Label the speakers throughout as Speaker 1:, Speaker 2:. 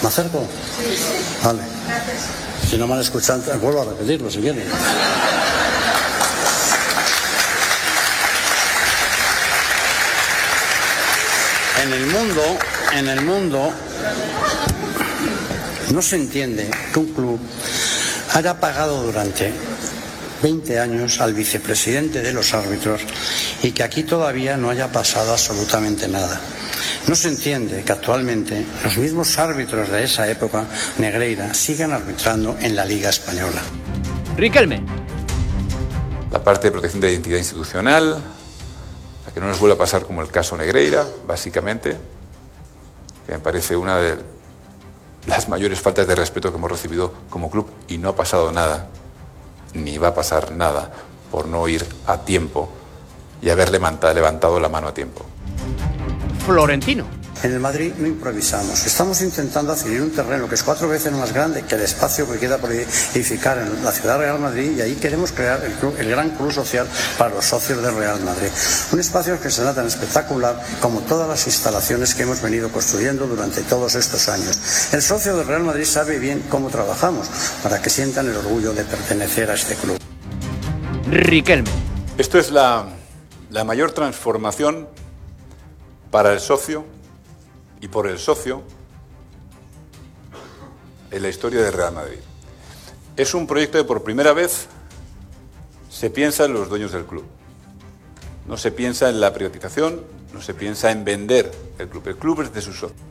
Speaker 1: ¿Me acerco? Vale. Si no me han escuchado, vuelvo a repetirlo si quieren. En el mundo no se entiende que un club haya pagado durante 20 años al vicepresidente de los árbitros y que aquí todavía no haya pasado absolutamente nada. No se entiende que actualmente los mismos árbitros de esa época, Negreira, sigan arbitrando en la Liga Española.
Speaker 2: Riquelme.
Speaker 3: La parte de protección de la identidad institucional, a que no nos vuelva a pasar como el caso Negreira, básicamente, que me parece una de las mayores faltas de respeto que hemos recibido como club, y no ha pasado nada, ni va a pasar nada, por no ir a tiempo y haber levantado la mano a tiempo.
Speaker 2: Florentino.
Speaker 1: En el Madrid no improvisamos. Estamos intentando adquirir un terreno que es 4 veces más grande que el espacio que queda por edificar en la ciudad Real Madrid, y ahí queremos crear el gran club social para los socios del Real Madrid. Un espacio que será tan espectacular como todas las instalaciones que hemos venido construyendo durante todos estos años. El socio del Real Madrid sabe bien cómo trabajamos para que sientan el orgullo de pertenecer a este club.
Speaker 2: Riquelme.
Speaker 3: Esto es la mayor transformación para el socio y por el socio en la historia del Real Madrid. Es un proyecto que por primera vez se piensa en los dueños del club. No se piensa en la privatización, no se piensa en vender el club. El club es de sus socios.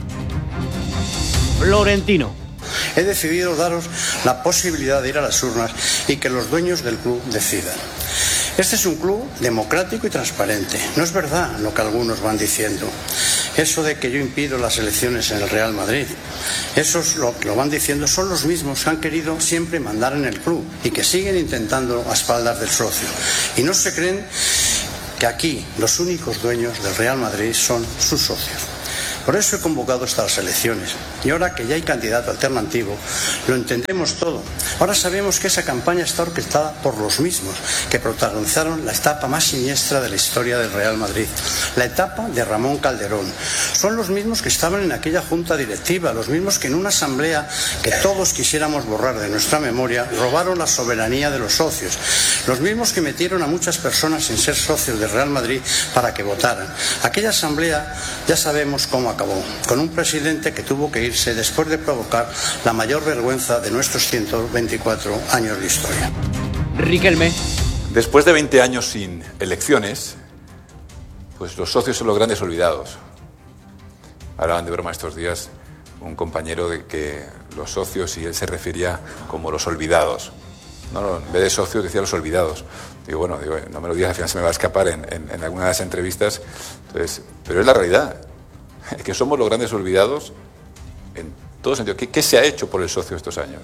Speaker 2: Florentino.
Speaker 1: He decidido daros la posibilidad de ir a las urnas y que los dueños del club decidan. Este es un club democrático y transparente. No es verdad lo que algunos van diciendo. Eso de que yo impido las elecciones en el Real Madrid. Esos lo que lo van diciendo son los mismos que han querido siempre mandar en el club y que siguen intentando a espaldas del socio. Y no se creen que aquí los únicos dueños del Real Madrid son sus socios. Por eso he convocado estas elecciones. Y ahora que ya hay candidato alternativo, lo entendemos todo. Ahora sabemos que esa campaña está orquestada por los mismos que protagonizaron la etapa más siniestra de la historia del Real Madrid, la etapa de Ramón Calderón. Son los mismos que estaban en aquella junta directiva, los mismos que en una asamblea que todos quisiéramos borrar de nuestra memoria, robaron la soberanía de los socios. Los mismos que metieron a muchas personas sin ser socios del Real Madrid para que votaran. Aquella asamblea ya sabemos cómo acabó, con un presidente que tuvo que irse después de provocar la mayor vergüenza de nuestros 124 años de historia.
Speaker 2: Riquelme.
Speaker 3: Después de 20 años sin elecciones, pues los socios son los grandes olvidados. Hablaban de broma estos días un compañero de que los socios, y él se refería como los olvidados. No, en vez de socios decía los olvidados. Digo, bueno, no me lo digas, al final se me va a escapar en alguna de las entrevistas. Entonces, pero es la realidad, que somos los grandes olvidados en todo sentido. ¿Qué se ha hecho por el socio estos años?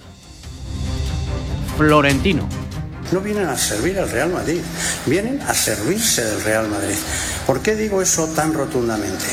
Speaker 2: Florentino.
Speaker 1: No vienen a servir al Real Madrid, vienen a servirse del Real Madrid. ¿Por qué digo eso tan rotundamente?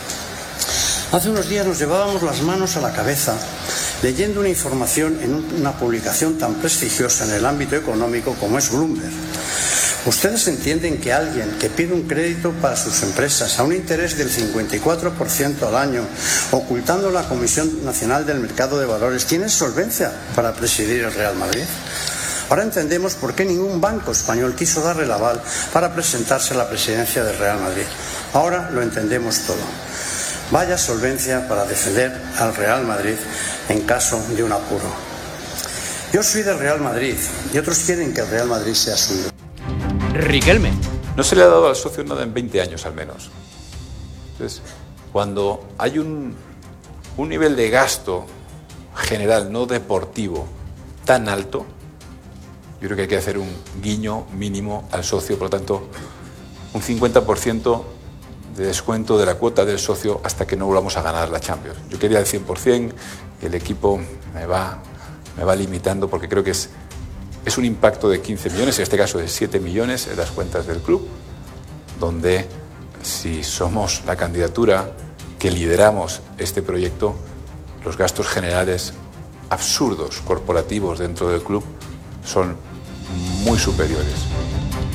Speaker 1: Hace unos días nos llevábamos las manos a la cabeza leyendo una información en una publicación tan prestigiosa en el ámbito económico como es Bloomberg. ¿Ustedes entienden que alguien que pide un crédito para sus empresas a un interés del 54% al año, ocultando la Comisión Nacional del Mercado de Valores, tiene solvencia para presidir el Real Madrid? Ahora entendemos por qué ningún banco español quiso darle el aval para presentarse a la presidencia del Real Madrid. Ahora lo entendemos todo. Vaya solvencia para defender al Real Madrid en caso de un apuro. Yo soy del Real Madrid y otros quieren que el Real Madrid sea suyo.
Speaker 2: Riquelme.
Speaker 3: No se le ha dado al socio nada en 20 años al menos. Entonces, cuando hay un nivel de gasto general, no deportivo, tan alto, yo creo que hay que hacer un guiño mínimo al socio, por lo tanto, un 50% de descuento de la cuota del socio hasta que no volvamos a ganar la Champions. Yo quería el 100%, el equipo me va limitando porque creo que es un impacto de 15 millones, en este caso de 7 millones en las cuentas del club, donde si somos la candidatura que lideramos este proyecto, los gastos generales absurdos corporativos dentro del club son muy superiores.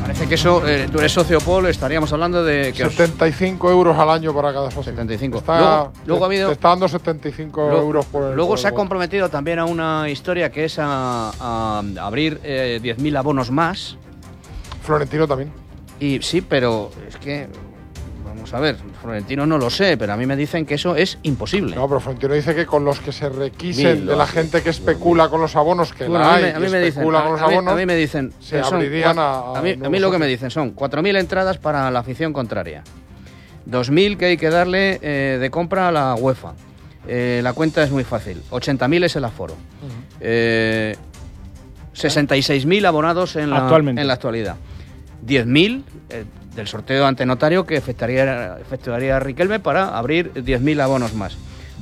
Speaker 2: Parece que eso, tú eres socio, Paul, estaríamos hablando de... que
Speaker 4: 75 euros al año para cada socio.
Speaker 2: 75.
Speaker 4: Luego ha habido, te está dando 75 euros por el...
Speaker 2: Luego se ha comprometido también a una historia que es a abrir 10.000 abonos más.
Speaker 4: Florentino también.
Speaker 2: Y sí, pero es que... Vamos a ver, Florentino no lo sé, pero a mí me dicen que eso es imposible.
Speaker 4: No, pero Florentino dice que con los que se requisen de la gente que especula con los abonos, que
Speaker 2: bueno,
Speaker 4: la hay,
Speaker 2: a mí me dicen,
Speaker 4: con los abonos,
Speaker 2: a mí me dicen,
Speaker 4: se abrirían
Speaker 2: a mí lo que me dicen son 4.000 entradas para la afición contraria, 2.000 que hay que darle de compra a la UEFA. La cuenta es muy fácil, 80.000 es el aforo. 66.000 abonados en la actualidad. 10.000 del sorteo ante notario que efectuaría Riquelme para abrir 10.000 abonos más.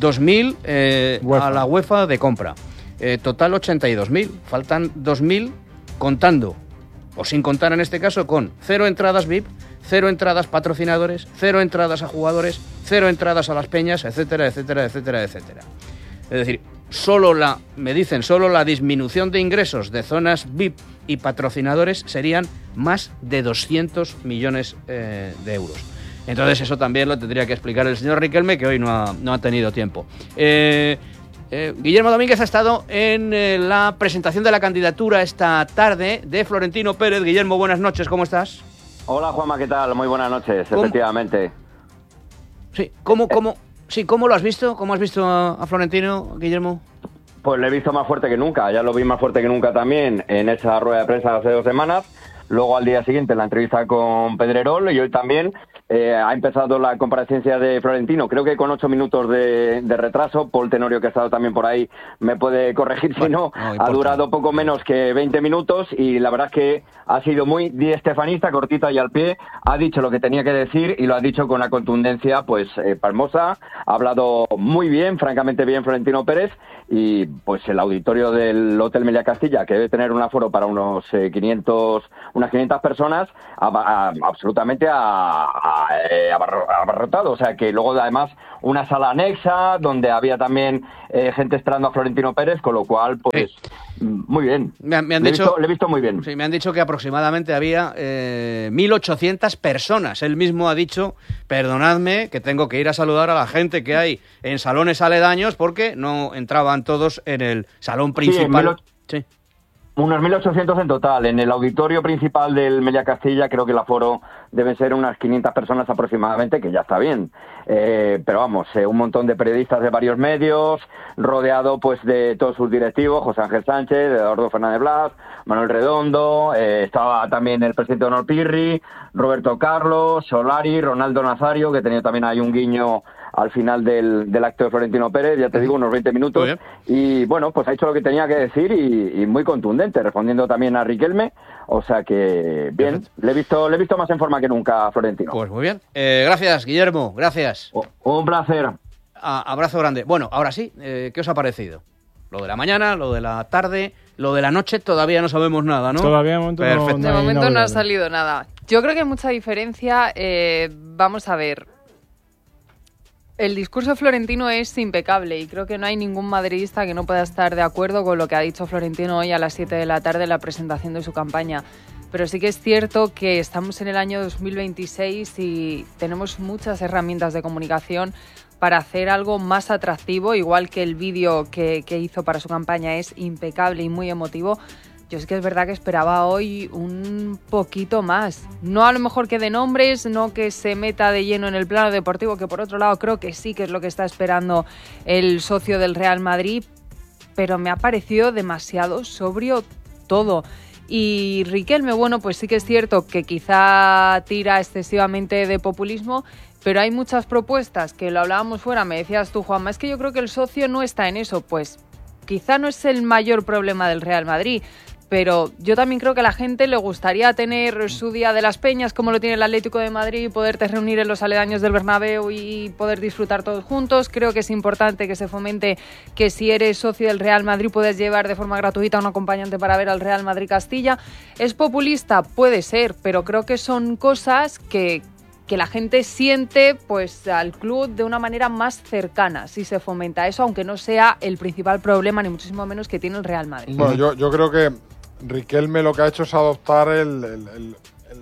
Speaker 2: 2.000 a la UEFA de compra. Total 82.000. Faltan 2.000 contando, o sin contar en este caso, con 0 entradas VIP, 0 entradas patrocinadores, 0 entradas a jugadores, 0 entradas a las peñas, etcétera, etcétera, etcétera, etcétera. Es decir, solo la disminución de ingresos de zonas VIP y patrocinadores serían más de 200 millones de euros. Entonces eso también lo tendría que explicar el señor Riquelme, que hoy no ha tenido tiempo. Guillermo Domínguez ha estado en la presentación de la candidatura esta tarde de Florentino Pérez. Guillermo, buenas noches, ¿cómo estás?
Speaker 5: Hola Juanma, ¿qué tal? Muy buenas noches, efectivamente.
Speaker 2: Sí, ¿cómo lo has visto? ¿Cómo has visto a Florentino, Guillermo?
Speaker 5: Pues lo he visto más fuerte que nunca, ya lo vi más fuerte que nunca también en esa rueda de prensa hace 2 semanas, luego al día siguiente la entrevista con Pedrerol y hoy también ha empezado la comparecencia de Florentino, creo que con 8 minutos de retraso. Paul Tenorio, que ha estado también por ahí, me puede corregir si no, ha durado poco menos que 20 minutos y la verdad es que ha sido muy diestefanista, cortita y al pie, ha dicho lo que tenía que decir y lo ha dicho con una contundencia pues palmosa, ha hablado muy bien, francamente bien Florentino Pérez y pues el auditorio del Hotel Meliá Castilla, que debe tener un aforo para unas 500 personas, absolutamente abarrotado, o sea que luego además una sala anexa donde había también gente esperando a Florentino Pérez, con lo cual pues muy bien.
Speaker 2: Me han dicho,
Speaker 5: le he visto muy bien.
Speaker 2: Sí, me han dicho que aproximadamente había 1.800 personas. Él mismo ha dicho, perdonadme, que tengo que ir a saludar a la gente que hay en salones aledaños porque no entraban todos en el salón principal. Sí.
Speaker 5: Unos 1.800 en total. En el auditorio principal del Meliá Castilla creo que el aforo deben ser unas 500 personas aproximadamente, que ya está bien. Pero vamos, un montón de periodistas de varios medios, rodeado pues de todos sus directivos, José Ángel Sánchez, Eduardo Fernández Blas, Manuel Redondo, estaba también el presidente Donald Pirri, Roberto Carlos, Solari, Ronaldo Nazario, que tenía también ahí un guiño al final del acto de Florentino Pérez, ya te digo, unos 20 minutos, y bueno, pues ha hecho lo que tenía que decir y muy contundente, respondiendo también a Riquelme, o sea que bien, le he visto más en forma que nunca a Florentino.
Speaker 2: Pues muy bien, gracias Guillermo, gracias.
Speaker 5: Un placer.
Speaker 2: Abrazo grande. Bueno, ahora sí, ¿qué os ha parecido? Lo de la mañana, lo de la tarde, lo de la noche, todavía no sabemos nada, ¿no?
Speaker 6: Todavía de momento
Speaker 7: no ha salido nada. Yo creo que hay mucha diferencia, vamos a ver. El discurso florentino es impecable y creo que no hay ningún madridista que no pueda estar de acuerdo con lo que ha dicho Florentino hoy a las 7 de la tarde en la presentación de su campaña. Pero sí que es cierto que estamos en el año 2026 y tenemos muchas herramientas de comunicación para hacer algo más atractivo, igual que el vídeo que hizo para su campaña es impecable y muy emotivo. Yo es que es verdad que esperaba hoy un poquito más. No a lo mejor que de nombres, no que se meta de lleno en el plano deportivo, que por otro lado creo que sí que es lo que está esperando el socio del Real Madrid, pero me ha parecido demasiado sobrio todo. Y Riquelme, bueno, pues sí que es cierto que quizá tira excesivamente de populismo, pero hay muchas propuestas, que lo hablábamos fuera, me decías tú, Juanma, es que yo creo que el socio no está en eso. Pues quizá no es el mayor problema del Real Madrid, pero yo también creo que a la gente le gustaría tener su día de las peñas como lo tiene el Atlético de Madrid, poderte reunir en los aledaños del Bernabéu y poder disfrutar todos juntos. Creo que es importante que se fomente que si eres socio del Real Madrid puedes llevar de forma gratuita a un acompañante para ver al Real Madrid Castilla. ¿Es populista? Puede ser, pero creo que son cosas que la gente siente pues al club de una manera más cercana si se fomenta eso, aunque no sea el principal problema ni muchísimo menos que tiene el Real Madrid.
Speaker 4: Bueno, yo creo que Riquelme lo que ha hecho es adoptar el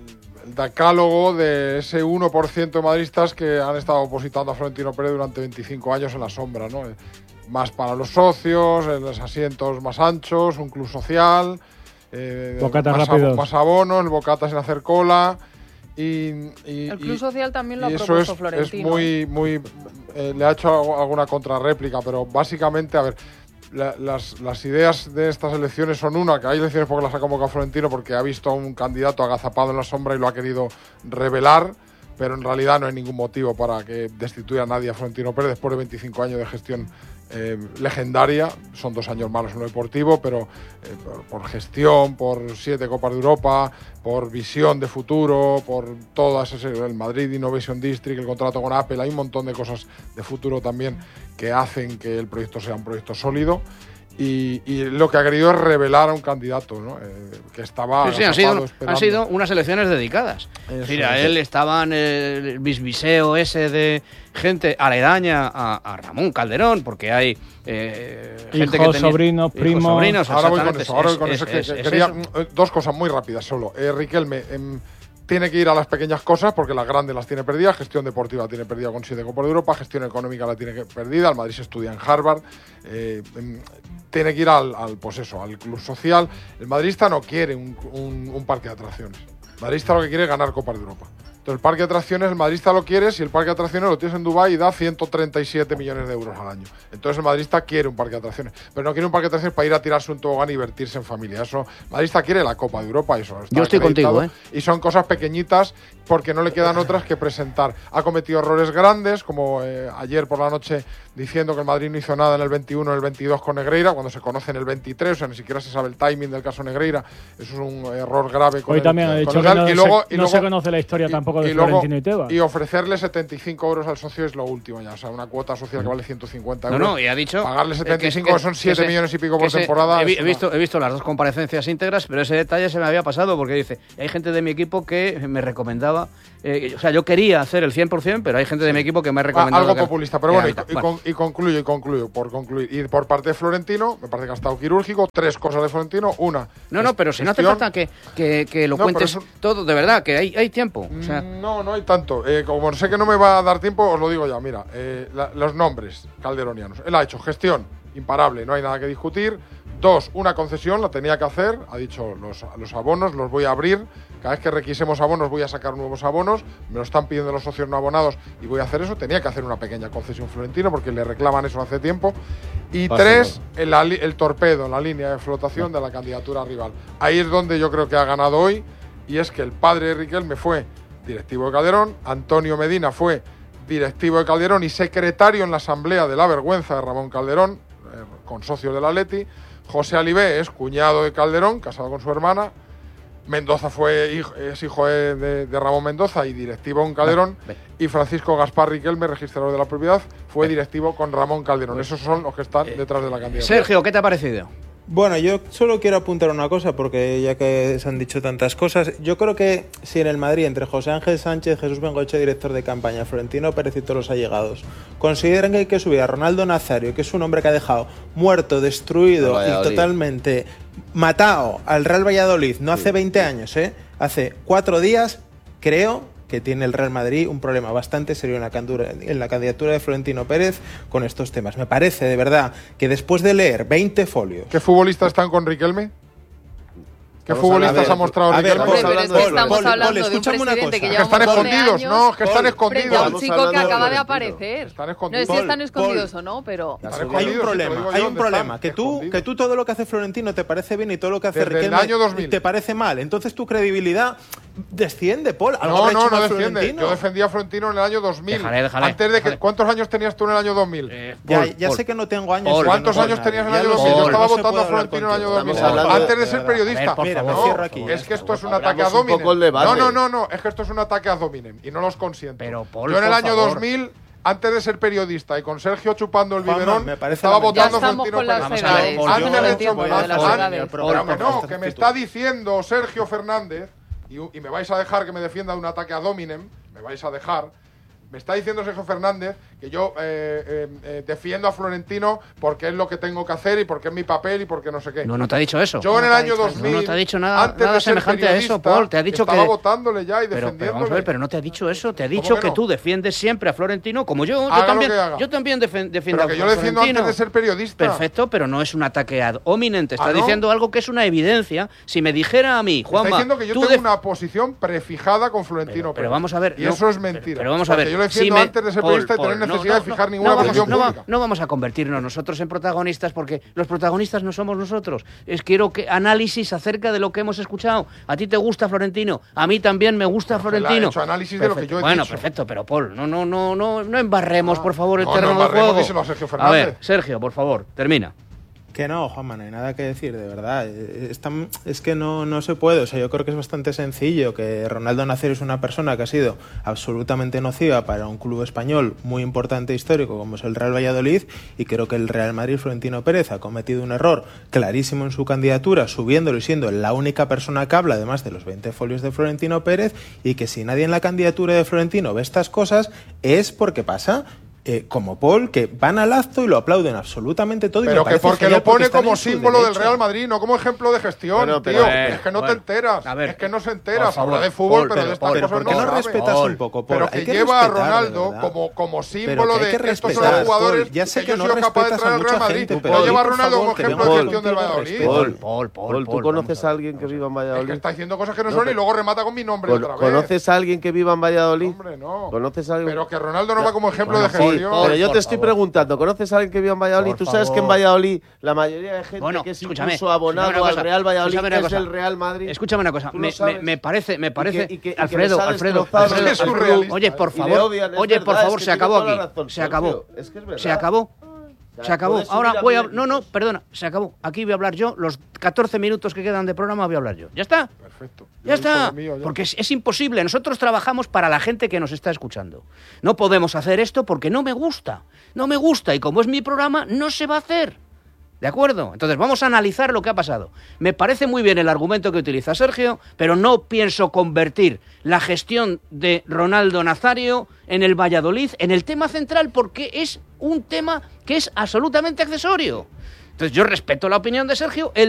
Speaker 4: decálogo de ese 1% de madridistas que han estado opositando a Florentino Pérez durante 25 años en la sombra, ¿no? Más para los socios, en los asientos más anchos, un club social, más abonos, el bocata sin hacer cola.
Speaker 7: El club social también lo ha
Speaker 4: propuesto
Speaker 7: propuesto Florentino.
Speaker 4: Es muy le ha hecho alguna contrarréplica, pero básicamente, a ver, las ideas de estas elecciones son que hay elecciones porque las ha convocado Florentino porque ha visto a un candidato agazapado en la sombra y lo ha querido revelar, pero en realidad no hay ningún motivo para que destituya a nadie a Florentino Pérez después de 25 años de gestión legendaria. Son 2 años malos en lo deportivo, pero por gestión, por 7 Copas de Europa, por visión de futuro, por todas el Madrid Innovation District, el contrato con Apple, hay un montón de cosas de futuro también que hacen que el proyecto sea un proyecto sólido. Y lo que ha querido es revelar a un candidato, ¿no? Que estaba
Speaker 2: esperando. Han sido unas elecciones dedicadas. Mira, él estaba en el bisbiseo ese de gente aledaña a Ramón Calderón, porque hay gente que tenía
Speaker 6: sobrinos, primos.
Speaker 2: Sobrinos,
Speaker 4: ahora voy con eso. Quería 2 cosas muy rápidas solo. Riquelme tiene que ir a las pequeñas cosas porque las grandes las tiene perdidas. Gestión deportiva la tiene perdida con 7 Copas de Europa, gestión económica la tiene perdida. El Madrid se estudia en Harvard. Tiene que ir al club social. El madridista no quiere un parque de atracciones. El madridista lo que quiere es ganar Copas de Europa. Entonces el parque de atracciones, el madridista lo quiere si el parque de atracciones lo tienes en Dubái y da 137 millones de euros al año. Entonces el madridista quiere un parque de atracciones, pero no quiere un parque de atracciones para ir a tirarse un tobogán y divertirse en familia. Eso, el madridista quiere la Copa de Europa, eso está.
Speaker 2: Yo estoy contigo,
Speaker 4: Y son cosas pequeñitas porque no le quedan otras que presentar. Ha cometido errores grandes, como ayer por la noche diciendo que el Madrid no hizo nada en el 21 o el 22 con Negreira, cuando se conoce en el 23, o sea, ni siquiera se sabe el timing del caso Negreira. Eso es un error grave.
Speaker 6: Hoy también ha dicho que no se conoce la historia tampoco de Florentino y Tebas.
Speaker 4: Y ofrecerle 75 euros al socio es lo último ya, o sea, una cuota social que vale 150 euros.
Speaker 2: No, y ha dicho
Speaker 4: pagarle 75 son 7 millones y pico por temporada.
Speaker 2: He visto las 2 comparecencias íntegras, pero ese detalle se me había pasado porque dice, hay gente de mi equipo que me recomendaba, o sea, yo quería hacer el 100%, pero hay gente de mi equipo que me ha recomendado
Speaker 4: algo populista, pero bueno, y concluyo por concluir. Y por parte de Florentino, me parece que ha estado quirúrgico, 3 cosas de Florentino, una.
Speaker 2: No, pero si no hace falta que lo cuentes todo, de verdad, que hay tiempo. O sea,
Speaker 4: no hay tanto. Como sé que no me va a dar tiempo, os lo digo ya. Mira, los nombres calderonianos. Él ha hecho gestión imparable, no hay nada que discutir. 2, una concesión, la tenía que hacer. Ha dicho, los abonos los voy a abrir. Cada vez que requisemos abonos voy a sacar nuevos abonos. Me lo están pidiendo los socios no abonados y voy a hacer eso. Tenía que hacer una pequeña concesión Florentino porque le reclaman eso hace tiempo. Y 3, el torpedo en la línea de flotación de la candidatura rival. Ahí es donde yo creo que ha ganado hoy, y es que el padre de Riquelme fue directivo de Calderón, Antonio Medina fue directivo de Calderón y secretario en la asamblea de la vergüenza de Ramón Calderón, con socios del Atleti. José Alibé es cuñado de Calderón, casado con su hermana. Mendoza es hijo de Ramón Mendoza y directivo en Calderón. Y Francisco Gaspar Riquelme, registrador de la propiedad, fue directivo con Ramón Calderón. Esos son los que están detrás de la candidatura.
Speaker 2: Sergio, ¿qué te ha parecido?
Speaker 8: Bueno, yo solo quiero apuntar una cosa, porque ya que se han dicho tantas cosas, yo creo que si en el Madrid, entre José Ángel Sánchez, Jesús Bengoechea, director de campaña, Florentino Pérez y todos los allegados, consideran que hay que subir a Ronaldo Nazario, que es un hombre que ha dejado muerto, destruido y totalmente matado al Real Valladolid, no hace 20 años, hace 4 días, creo que tiene el Real Madrid un problema bastante serio en la candidatura de Florentino Pérez con estos temas. Me parece, de verdad, que después de leer 20 folios...
Speaker 4: ¿Qué futbolistas están con Riquelme? ¿Qué futbolistas ha mostrado Riquelme?
Speaker 7: Pero es que estamos hablando de un presidente que lleva
Speaker 4: están escondidos,
Speaker 7: años,
Speaker 4: no, que están escondidos.
Speaker 7: Frente a un chico que acaba de aparecer.
Speaker 4: Están escondidos.
Speaker 7: No sé si están escondidos o no, pero...
Speaker 8: Hay un problema, que tú todo lo que hace Florentino te parece bien y todo lo que hace Riquelme te parece mal. Entonces tu credibilidad desciende, Paul.
Speaker 4: No desciende. Yo defendía a Florentino en el año 2000.
Speaker 2: Déjale.
Speaker 4: Antes de que, ¿cuántos años tenías tú en el año 2000?
Speaker 8: Ya sé que no tengo años.
Speaker 4: ¿Cuántos años tenías en el año 2000? Yo estaba votando a Florentino en el año 2000. Antes de ser periodista. Es que esto es un ataque a Dominem. No, es que esto es un ataque a Dominem y no los consiento. Yo en el año 2000, antes de ser periodista y con Sergio chupando el biberón, estaba votando a Florentino Pérez. Que me está diciendo Sergio Fernández, y me vais a dejar que me defienda de un ataque a Dominem, me vais a dejar, Me está diciendo Sergio Fernández que yo defiendo a Florentino porque es lo que tengo que hacer y porque es mi papel y porque no sé qué.
Speaker 2: No te ha dicho eso.
Speaker 4: Yo en el año 2000...
Speaker 2: No te ha dicho nada semejante a eso, Paul. Te ha dicho
Speaker 4: estaba votándole ya y defendiéndole.
Speaker 2: Pero vamos a ver, pero no te ha dicho eso. Te ha dicho que tú defiendes siempre a Florentino, como yo. Yo también defiendo a Florentino.
Speaker 4: Pero que yo lo defiendo antes de ser periodista.
Speaker 2: Perfecto, pero no es un ataque ad hominem. Te está diciendo algo que es una evidencia. Si me dijera a mí, Juanma...
Speaker 4: Está diciendo que yo tengo una posición prefijada con Florentino.
Speaker 2: Pero vamos a ver...
Speaker 4: Y eso es mentira.
Speaker 2: Pero vamos a ver...
Speaker 4: Yo lo defiendo antes de ser periodista y tener necesidad de fijar ninguna posición pública.
Speaker 2: No vamos a convertirnos nosotros en protagonistas porque los protagonistas no somos nosotros. Quiero que análisis acerca de lo que hemos escuchado. A ti te gusta Florentino, a mí también me gusta Florentino.
Speaker 4: He hecho análisis de lo que yo he dicho.
Speaker 2: Perfecto, pero Paul, no embarremos, por favor, el terreno del juego.
Speaker 4: Díselo a Sergio Fernández.
Speaker 2: A ver, Sergio, por favor, termina.
Speaker 8: Que no, Juanma, no hay nada que decir, de verdad. Es que no se puede. O sea, yo creo que es bastante sencillo que Ronaldo Nazario es una persona que ha sido absolutamente nociva para un club español muy importante e histórico como es el Real Valladolid, y creo que el Real Madrid, Florentino Pérez, ha cometido un error clarísimo en su candidatura, subiéndolo y siendo la única persona que habla, además de los 20 folios de Florentino Pérez, y que si nadie en la candidatura de Florentino ve estas cosas es porque pasa... como Paul, que van al acto y lo aplauden absolutamente todo.
Speaker 4: Pero que porque lo pone como símbolo del Real Madrid, no como ejemplo de gestión, tío. Es que no te enteras. Es que no se enteras. Habla de fútbol, pero de estas cosas
Speaker 8: no respetas un poco, Paul.
Speaker 4: Pero que lleva a Ronaldo como símbolo de que estos son los jugadores
Speaker 8: ya sé que
Speaker 4: yo he sido capaz de traer al Real Madrid. No lleva a Ronaldo como ejemplo de gestión del Valladolid.
Speaker 9: Paul, ¿tú conoces a alguien que viva en Valladolid?
Speaker 4: Es que está diciendo cosas que no son y luego remata con mi nombre otra vez.
Speaker 9: ¿Conoces a alguien que viva en Valladolid?
Speaker 4: Hombre, no.
Speaker 9: ¿Conoces a alguien?
Speaker 4: Pero que Ronaldo no va como ejemplo de gestión.
Speaker 9: Pero yo te estoy preguntando, ¿conoces a alguien que viva en Valladolid? ¿Tú sabes que en Valladolid la mayoría de gente que es incluso abonado al Real Valladolid es del Real Madrid?
Speaker 2: Escúchame una cosa, me parece, Alfredo, oye, por favor, se acabó aquí, se acabó. Ahora voy a... No, perdona, se acabó. Aquí voy a hablar yo, los 14 minutos que quedan de programa voy a hablar yo. ¿Ya está?
Speaker 4: Perfecto.
Speaker 2: Ya está. Porque es imposible. Nosotros trabajamos para la gente que nos está escuchando. No podemos hacer esto porque no me gusta. Y como es mi programa, no se va a hacer. ¿De acuerdo? Entonces vamos a analizar lo que ha pasado. Me parece muy bien el argumento que utiliza Sergio, pero no pienso convertir la gestión de Ronaldo Nazario en el Valladolid en el tema central, porque es un tema que es absolutamente accesorio. Entonces yo respeto la opinión de Sergio, él